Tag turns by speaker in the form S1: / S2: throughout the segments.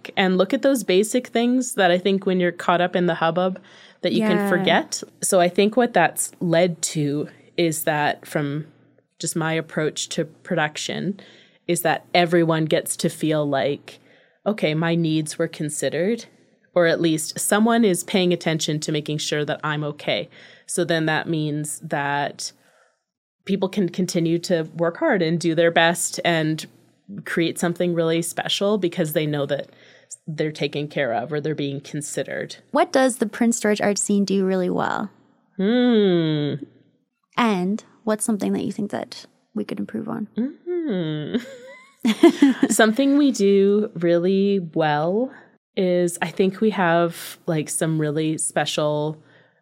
S1: back and look at those basic things that I think when you're caught up in the hubbub that you can forget. So I think what that's led to is that from just my approach to production is that everyone gets to feel like, okay, my needs were considered, or at least someone is paying attention to making sure that I'm okay. So then that means that people can continue to work hard and do their best and create something really special because they know that they're taken care of or they're being considered.
S2: What does the Prince George art scene do really well? And what's something that you think that we could improve on?
S1: Something we do really well is I think we have like some really special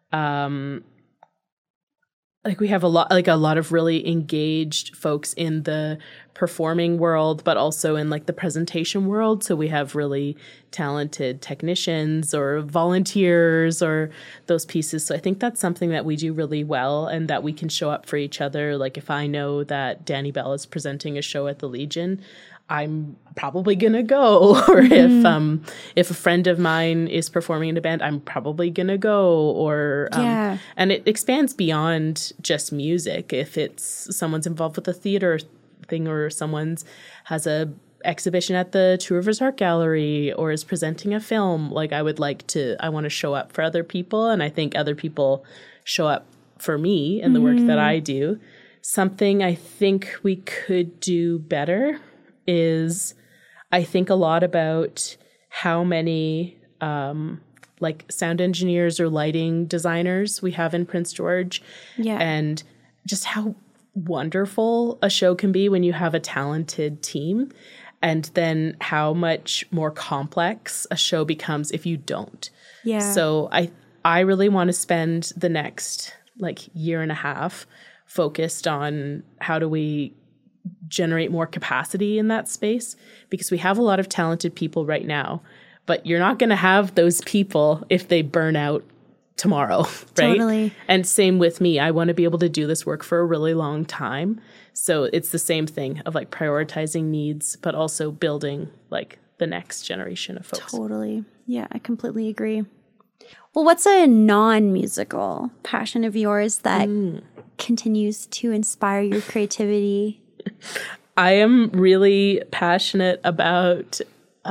S1: we have a lot of really engaged folks in the performing world, but also in like the presentation world. So we have really talented technicians or volunteers or those pieces. So I think that's something that we do really well and that we can show up for each other. Like if I know that Danny Bell is presenting a show at the Legion, I'm probably gonna go. Or if a friend of mine is performing in a band, I'm probably gonna go. Or and it expands beyond just music. If it's someone's involved with a theater thing or someone's has a exhibition at the Two Rivers Art Gallery or is presenting a film, like I want to show up for other people, and I think other people show up for me in the work that I do. Something I think we could do better is I think a lot about how many sound engineers or lighting designers we have in Prince George, and just how wonderful a show can be when you have a talented team, and then how much more complex a show becomes if you don't. So I really want to spend the next year and a half focused on how do we generate more capacity in that space, because we have a lot of talented people right now, but you're not going to have those people if they burn out tomorrow, right?
S2: Totally.
S1: And same with me. I want to be able to do this work for a really long time. So it's the same thing of prioritizing needs, but also building the next generation of folks.
S2: Totally. Yeah, I completely agree. Well, what's a non-musical passion of yours that continues to inspire your creativity?
S1: I am really passionate about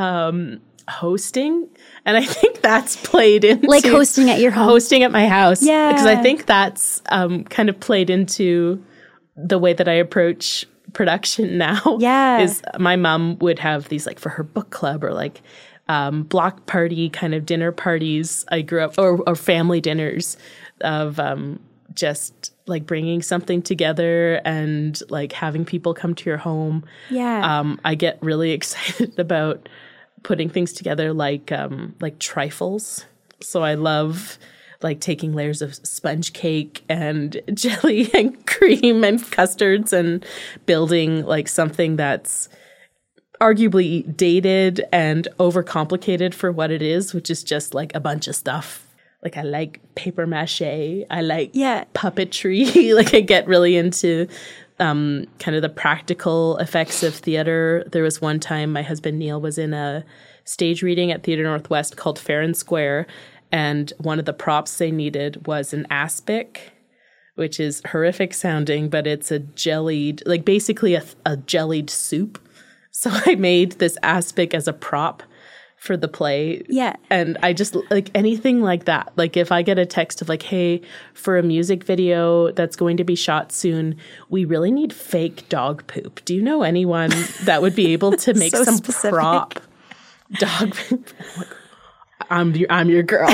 S1: hosting, and I think that's played into
S2: hosting at your home,
S1: hosting at my house.
S2: Yeah,
S1: because I think that's kind of played into the way that I approach production now.
S2: Yeah,
S1: is my mom would have these for her book club or block party kind of dinner parties. I grew up or family dinners of just bringing something together and having people come to your home.
S2: Yeah.
S1: I get really excited about putting things together like trifles. So I love taking layers of sponge cake and jelly and cream and custards and building something that's arguably dated and overcomplicated for what it is, which is just a bunch of stuff. I like paper mache. I like puppetry. I get really into kind of the practical effects of theater. There was one time my husband Neil was in a stage reading at Theatre Northwest called Fair and Square, and one of the props they needed was an aspic, which is horrific sounding, but it's a jellied, basically a jellied soup. So I made this aspic as a prop for the play.
S2: Yeah.
S1: And I just anything like that. If I get a text of hey, for a music video that's going to be shot soon, we really need fake dog poop. Do you know anyone that would be able to make some specific prop dog poop? I'm your girl.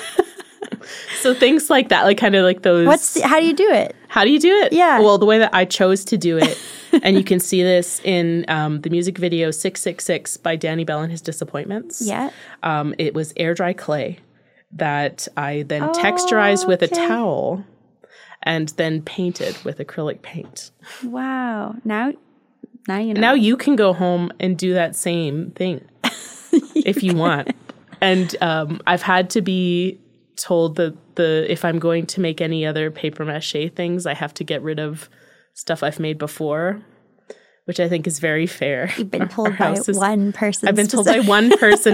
S1: So things like that, kind of those.
S2: How do you do it?
S1: How do you do it?
S2: Yeah.
S1: Well, the way that I chose to do it, and you can see this in the music video 666 by Danny Bell and His Disappointments.
S2: Yeah.
S1: It was air dry clay that I then texturized with a towel and then painted with acrylic paint.
S2: Wow. Now you know.
S1: Now you can go home and do that same thing if you want. And I've had to be told that if I'm going to make any other paper mache things, I have to get rid of stuff I've made before, which I think is very fair.
S2: You've been told by one person.
S1: I've been told by one person